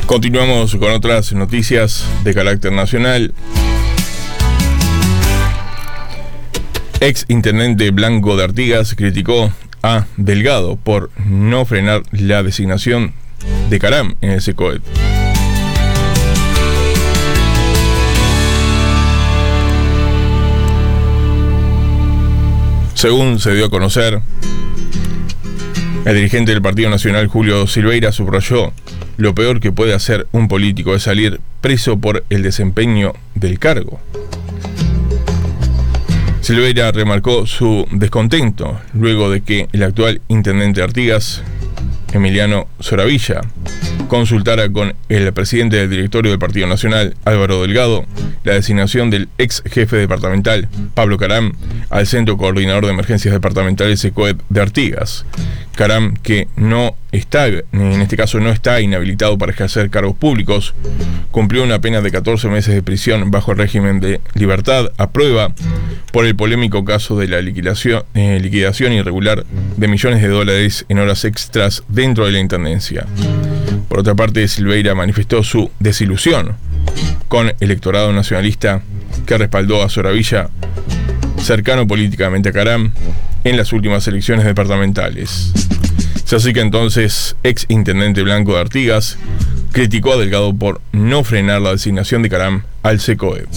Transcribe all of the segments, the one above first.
Continuamos con otras noticias de carácter nacional. Ex intendente Blanco de Artigas criticó a Delgado por no frenar la designación de Caram en el SECOED. Según se dio a conocer, el dirigente del Partido Nacional, Julio Silveira, subrayó: lo peor que puede hacer un político es salir preso por el desempeño del cargo. Silveira remarcó su descontento luego de que el actual intendente de Artigas, Emiliano Soravilla, consultara con el presidente del directorio del Partido Nacional, Álvaro Delgado, la designación del ex jefe departamental, Pablo Caram, al Centro Coordinador de Emergencias Departamentales SECOED de Artigas. Caram, que no está, en este caso no está inhabilitado para ejercer cargos públicos, cumplió una pena de 14 meses de prisión bajo el régimen de libertad a prueba por el polémico caso de la liquidación irregular de millones de dólares en horas extras dentro de la intendencia. Por otra parte, Silveira manifestó su desilusión con el electorado nacionalista que respaldó a Soravilla, cercano políticamente a Caram, en las últimas elecciones departamentales. Así que entonces, ex intendente Blanco de Artigas criticó a Delgado por no frenar la designación de Caram al SECOED.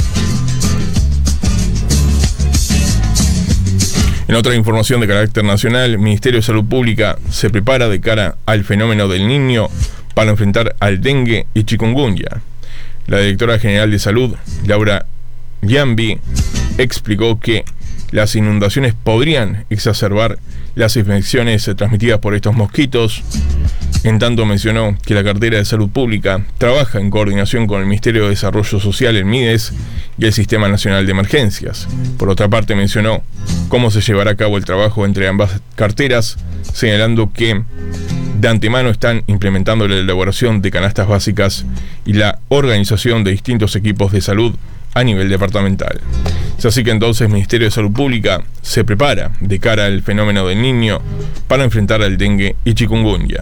En otra información de carácter nacional, el Ministerio de Salud Pública se prepara de cara al fenómeno del Niño para enfrentar al dengue y chikungunya. La directora general de Salud, Laura Giambi, explicó que las inundaciones podrían exacerbar las infecciones transmitidas por estos mosquitos. En tanto, mencionó que la cartera de Salud Pública trabaja en coordinación con el Ministerio de Desarrollo Social, el MIDES, y el Sistema Nacional de Emergencias. Por otra parte, mencionó cómo se llevará a cabo el trabajo entre ambas carteras, señalando que de antemano están implementando la elaboración de canastas básicas y la organización de distintos equipos de salud a nivel departamental. Así que entonces el Ministerio de Salud Pública se prepara de cara al fenómeno del Niño para enfrentar al dengue y chikungunya.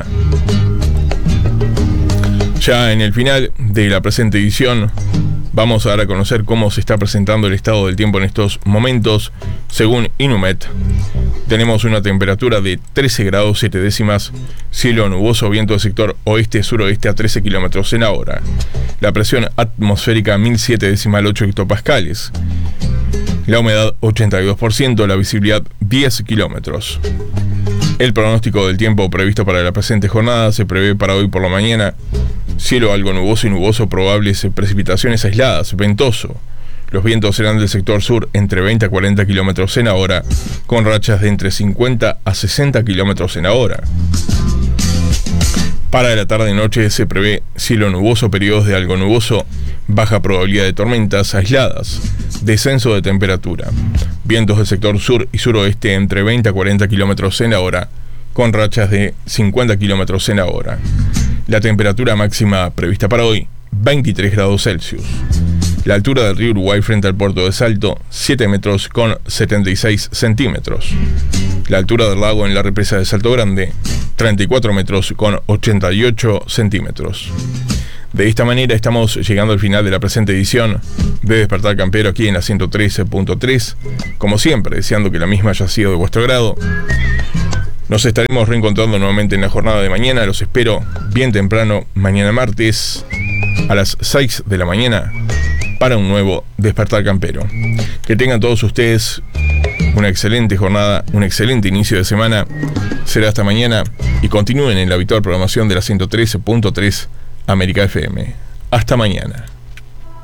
Ya en el final de la presente edición vamos a dar a conocer cómo se está presentando el estado del tiempo en estos momentos. Según Inumet, tenemos una temperatura de 13 grados 7 décimas, cielo nuboso, viento del sector oeste-suroeste a 13 kilómetros en la hora. La presión atmosférica 1007,8 hectopascales. La humedad 82%, la visibilidad 10 kilómetros. El pronóstico del tiempo previsto para la presente jornada se prevé para hoy por la mañana: cielo algo nuboso y nuboso, probables precipitaciones aisladas, ventoso. Los vientos serán del sector sur entre 20 a 40 kilómetros en la hora, con rachas de entre 50 a 60 kilómetros en la hora. Para la tarde y noche se prevé cielo nuboso, periodos de algo nuboso, baja probabilidad de tormentas aisladas, descenso de temperatura. Vientos del sector sur y suroeste entre 20 a 40 kilómetros en la hora, con rachas de 50 kilómetros en la hora. La temperatura máxima prevista para hoy, 23 grados Celsius. La altura del río Uruguay frente al puerto de Salto, 7 metros con 76 centímetros. La altura del lago en la represa de Salto Grande, 34 metros con 88 centímetros. De esta manera estamos llegando al final de la presente edición de Despertar Campero aquí en la 113.3. Como siempre, deseando que la misma haya sido de vuestro agrado. Nos estaremos reencontrando nuevamente en la jornada de mañana. Los espero bien temprano, mañana martes, a las 6 de la mañana, para un nuevo Despertar Campero. Que tengan todos ustedes una excelente jornada, un excelente inicio de semana. Será hasta mañana y continúen en la habitual programación de la 113.3 América FM. Hasta mañana.